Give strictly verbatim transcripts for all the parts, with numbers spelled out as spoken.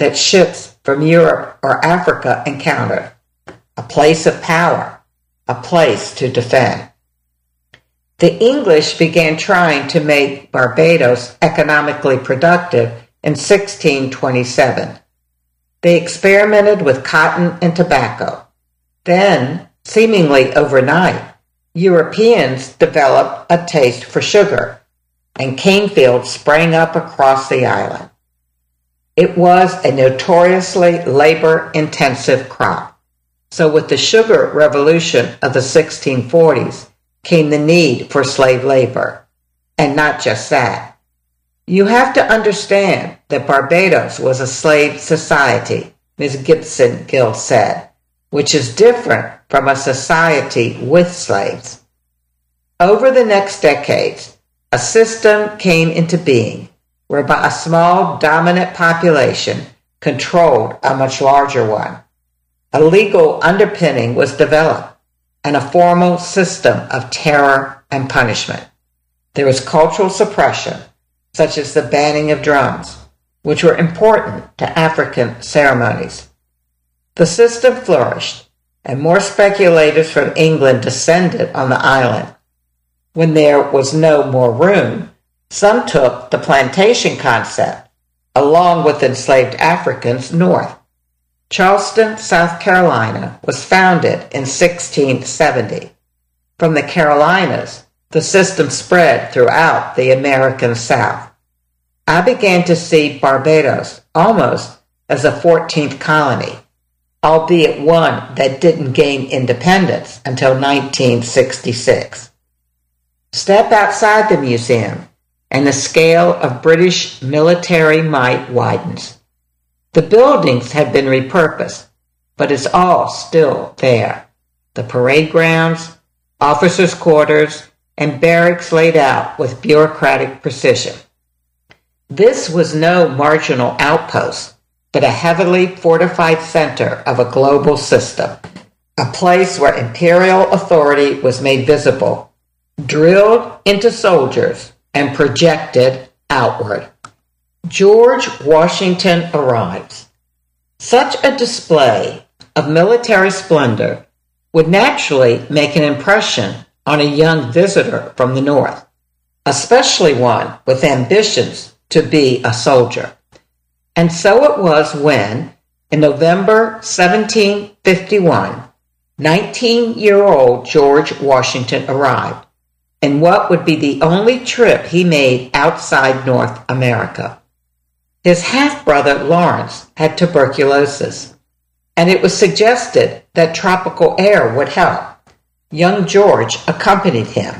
that ships from Europe or Africa encountered. A place of power, a place to defend. The English began trying to make Barbados economically productive in sixteen twenty-seven. They experimented with cotton and tobacco. Then, seemingly overnight, Europeans developed a taste for sugar, and cane fields sprang up across the island. It was a notoriously labor-intensive crop. So with the sugar revolution of the sixteen forties came the need for slave labor. And not just that. You have to understand that Barbados was a slave society, Miz Gibson Gill said, which is different from a society with slaves. Over the next decades, a system came into being whereby a small dominant population controlled a much larger one. A legal underpinning was developed and a formal system of terror and punishment. There was cultural suppression, such as the banning of drums, which were important to African ceremonies. The system flourished, and more speculators from England descended on the island. When there was no more room, some took the plantation concept, along with enslaved Africans, north. Charleston, South Carolina, was founded in sixteen seventy. From the Carolinas, the system spread throughout the American South. I began to see Barbados almost as a fourteenth colony, albeit one that didn't gain independence until nineteen sixty-six. Step outside the museum, and the scale of British military might widens. The buildings have been repurposed, but it's all still there. The parade grounds, officers' quarters, and barracks laid out with bureaucratic precision. This was no marginal outpost, but a heavily fortified center of a global system, a place where imperial authority was made visible, drilled into soldiers, and projected outward. George Washington arrives. Such a display of military splendor would naturally make an impression on a young visitor from the north, especially one with ambitions to be a soldier. And so it was when, in November seventeen fifty-one, nineteen-year-old George Washington arrived in what would be the only trip he made outside North America. His half-brother Lawrence had tuberculosis, and it was suggested that tropical air would help. Young George accompanied him.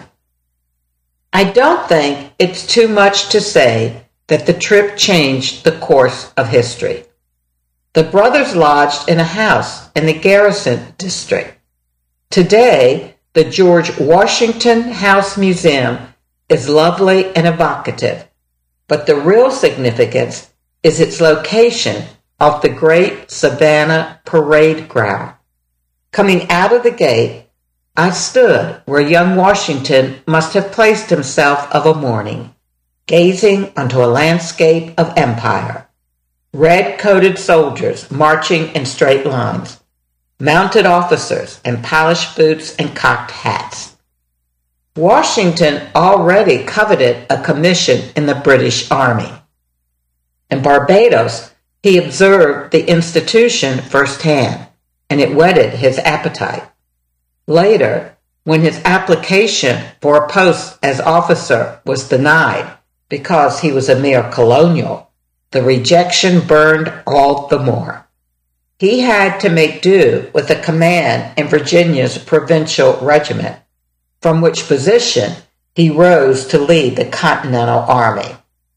I don't think it's too much to say that the trip changed the course of history. The brothers lodged in a house in the Garrison district. Today, the George Washington House Museum is lovely and evocative, but the real significance is its location off the Great Savannah Parade Ground. Coming out of the gate, I stood where young Washington must have placed himself of a morning, gazing onto a landscape of empire. Red-coated soldiers marching in straight lines, mounted officers in polished boots and cocked hats. Washington already coveted a commission in the British Army. In Barbados, he observed the institution firsthand, and it whetted his appetite. Later, when his application for a post as officer was denied because he was a mere colonial, the rejection burned all the more. He had to make do with a command in Virginia's provincial regiment, from which position he rose to lead the Continental Army.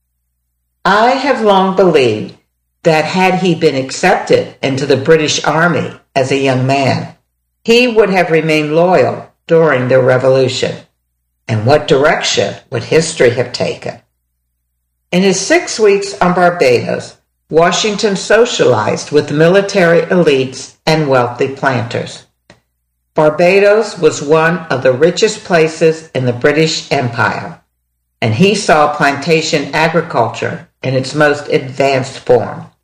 I have long believed that had he been accepted into the British Army as a young man, he would have remained loyal during the Revolution. And what direction would history have taken? In his six weeks on Barbados, Washington socialized with military elites and wealthy planters. Barbados was one of the richest places in the British Empire, and he saw plantation agriculture in its most advanced form.